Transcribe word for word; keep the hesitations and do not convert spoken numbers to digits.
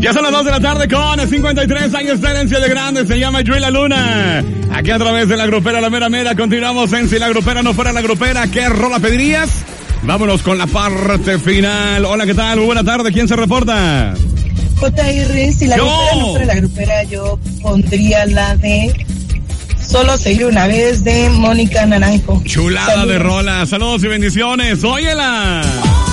Ya son las dos de la tarde con cincuenta y tres años de herencia de grande. Se llama Yui La Luna. Aquí a través de la grupera La Mera Mera. Continuamos en Si la grupera no fuera la grupera. ¿Qué rola pedirías? Vámonos con la parte final. Hola, ¿qué tal? Muy buena tarde. ¿Quién se reporta? J R, si la yo. grupera no fuera la grupera, yo pondría la de Solo se vive una vez de Mónica Naranjo. Chulada Saludos. De rola. Saludos y bendiciones. Óyela.